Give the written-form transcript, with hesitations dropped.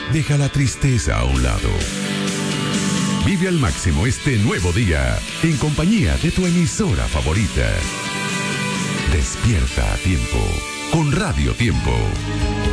Deja la tristeza a un lado. Vive al máximo este nuevo día en compañía de tu emisora favorita. Despierta a tiempo con Radio Tiempo.